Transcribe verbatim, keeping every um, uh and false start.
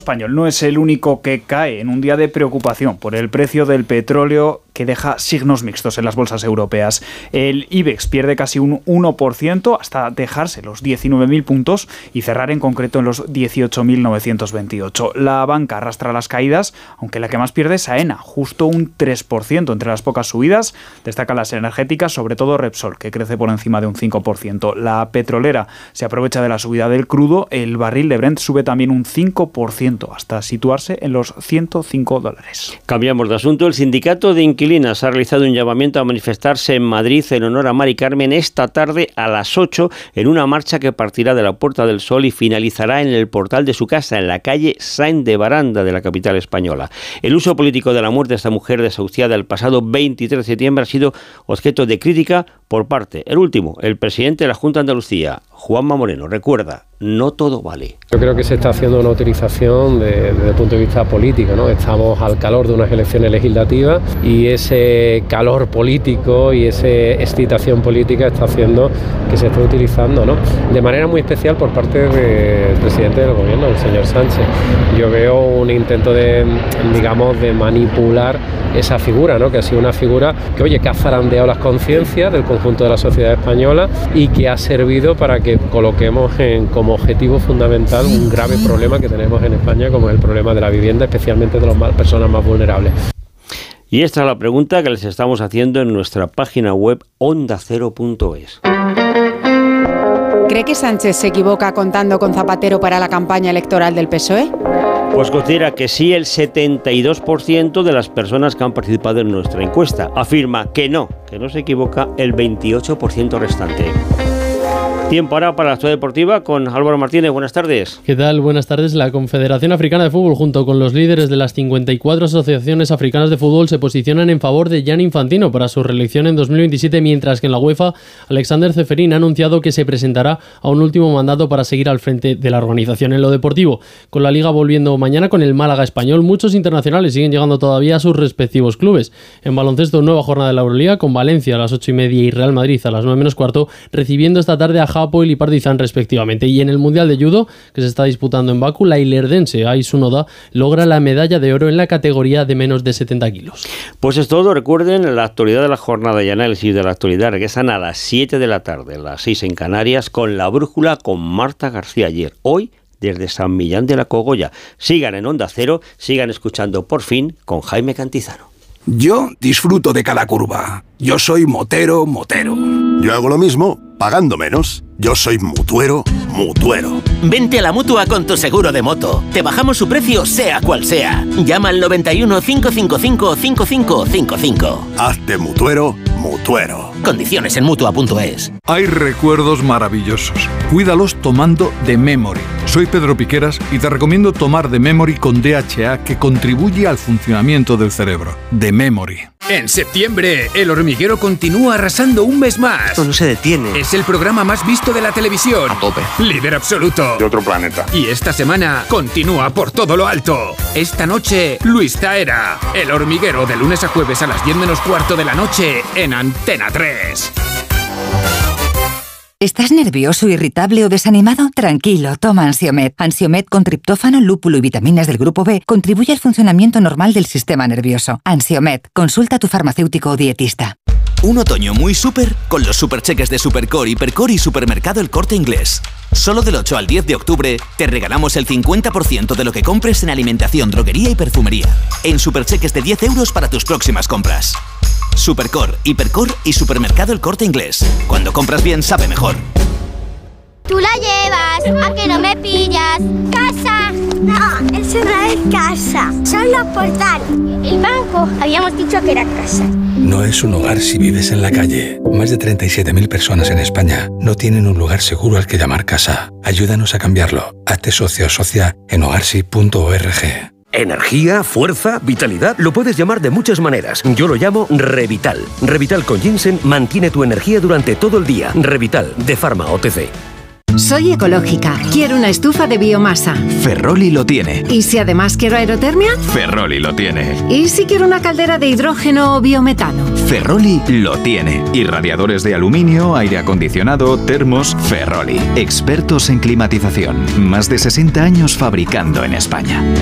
Español no es el único que cae en un día de preocupación por el precio del petróleo, que deja signos mixtos en las bolsas europeas. El IBEX pierde casi un uno por ciento hasta dejarse los diecinueve mil puntos y cerrar en concreto en los dieciocho mil novecientos veintiocho. La banca arrastra las caídas, aunque la que más pierde es AENA, justo un tres por ciento. Entre las pocas subidas destacan las energéticas, sobre todo Repsol, que crece por encima de un cinco por ciento. La petrolera se aprovecha de la subida del crudo. El barril de Brent sube también un cinco por ciento hasta situarse en los ciento cinco dólares. Cambiamos de asunto. El sindicato de inquilinas ha realizado un llamamiento a manifestarse en Madrid en honor a Mari Carmen esta tarde a las ocho en una marcha que partirá de la Puerta del Sol y finalizará en el portal de su casa, en la calle Sáenz de Baranda de la capital española. El uso político de la muerte de esta mujer desahuciada el pasado veintitrés de septiembre ha sido objeto de crítica por parte, el último, el presidente de la Junta de Andalucía, Juanma Moreno. Recuerda, no todo vale. Yo creo que se está haciendo una utilización de, desde el punto de vista político, ¿no? Estamos al calor de unas elecciones legislativas y ese calor político y esa excitación política está haciendo que se esté utilizando, ¿no? De manera muy especial por parte del presidente del gobierno, el señor Sánchez. Yo veo un intento de, digamos, de manipular esa figura, ¿no? Que ha sido una figura que, oye, que ha zarandeado las conciencias del conjunto de la sociedad española y que ha servido para que coloquemos en, como objetivo fundamental un grave problema que tenemos en España, como es el problema de la vivienda, especialmente de las personas más vulnerables. Y esta es la pregunta que les estamos haciendo en nuestra página web onda cero punto es. ¿Cree que Sánchez se equivoca contando con Zapatero para la campaña electoral del P S O E? Pues considera que sí el setenta y dos por ciento de las personas que han participado en nuestra encuesta. Afirma que no, que no se equivoca el veintiocho por ciento restante. Tiempo ahora para la actualidad deportiva con Álvaro Martínez. Buenas tardes. ¿Qué tal? Buenas tardes. La Confederación Africana de Fútbol, junto con los líderes de las cincuenta y cuatro asociaciones africanas de fútbol, se posicionan en favor de Gianni Infantino para su reelección en dos mil veintisiete, mientras que en la UEFA, Alexander Ceferin ha anunciado que se presentará a un último mandato para seguir al frente de la organización. En lo deportivo, con la Liga volviendo mañana con el Málaga español, muchos internacionales siguen llegando todavía a sus respectivos clubes. En baloncesto, nueva jornada de la Euroliga, con Valencia a las ocho y media y Real Madrid a las nueve menos cuarto, recibiendo esta tarde a Hapoel y Partizan respectivamente. Y en el Mundial de Judo, que se está disputando en Bakú, la ilerdense Ais Unoda logra la medalla de oro en la categoría de menos de setenta kilos. Pues es todo. Recuerden, la actualidad de la jornada y análisis de la actualidad regresan a las siete de la tarde, a las seis en Canarias, con La Brújula con Marta García Ayer. Hoy, desde San Millán de la Cogolla. Sigan en Onda Cero, sigan escuchando Por Fin con Jaime Cantizano. Yo disfruto de cada curva. Yo soy motero, motero. Yo hago lo mismo, pagando menos. Yo soy mutuero, mutuero. Vente a la Mutua con tu seguro de moto. Te bajamos su precio sea cual sea. Llama al noventa y uno, cinco cinco cinco, cinco cinco cinco cinco. Hazte mutuero, mutuero. Condiciones en Mutua punto es. Hay recuerdos maravillosos. Cuídalos tomando The Memory. Soy Pedro Piqueras y te recomiendo tomar The Memory con D H A, que contribuye al funcionamiento del cerebro. The Memory. En septiembre, El Hormiguero continúa arrasando un mes más. Esto no se detiene. Es el programa más visto de la televisión. A tope. Líder absoluto. De otro planeta. Y esta semana continúa por todo lo alto. Esta noche, Luis Taera. El Hormiguero, de lunes a jueves a las diez menos cuarto de la noche en Antena tres. ¿Estás nervioso, irritable o desanimado? Tranquilo, toma Ansiomed. Ansiomed con triptófano, lúpulo y vitaminas del grupo B contribuye al funcionamiento normal del sistema nervioso. Ansiomed, consulta a tu farmacéutico o dietista. Un otoño muy súper con los supercheques de Supercore, Hipercore y Supermercado El Corte Inglés. Solo del ocho al diez de octubre te regalamos el cincuenta por ciento de lo que compres en alimentación, droguería y perfumería. En supercheques de diez euros para tus próximas compras. Supercore, Hipercore y Supermercado El Corte Inglés. Cuando compras bien, sabe mejor. Tú la llevas, ¿a que no me pillas? ¡Casa! No, eso no es casa, son los portales. El banco, habíamos dicho que era casa. No es un hogar si vives en la calle. Más de treinta y siete mil personas en España no tienen un lugar seguro al que llamar casa. Ayúdanos a cambiarlo. Hazte socio o socia en hogarsi punto org. Energía, fuerza, vitalidad, lo puedes llamar de muchas maneras. Yo lo llamo Revital. Revital con ginseng mantiene tu energía durante todo el día. Revital, de Pharma O T C. Soy ecológica. Quiero una estufa de biomasa. Ferroli lo tiene. ¿Y si además quiero aerotermia? Ferroli lo tiene. ¿Y si quiero una caldera de hidrógeno o biometano? Ferroli lo tiene. Y radiadores de aluminio, aire acondicionado, termos. Ferroli. Expertos en climatización. Más de sesenta años fabricando en España.